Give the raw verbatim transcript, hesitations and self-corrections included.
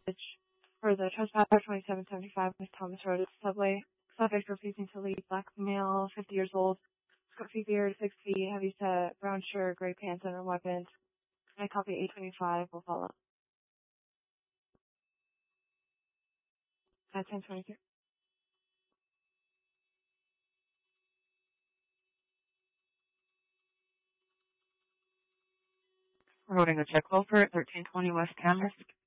for the trespasser, twenty-seven seventy-five West Thomas Road, subway. Suspect refusing to leave. Black male, fifty years old. Scruffy beard, six feet, heavy set, brown shirt, gray pants, and weapons. I copy eight twenty-five will follow. At ten twenty-three. We're holding a check over at thirteen twenty West Camas.